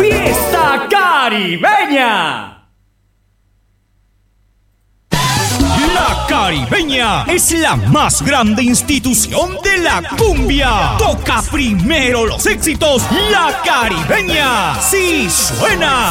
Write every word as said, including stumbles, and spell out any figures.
Fiesta Caribeña. La Caribeña es la más grande institución de la cumbia. Toca primero los éxitos. La Caribeña sí suena.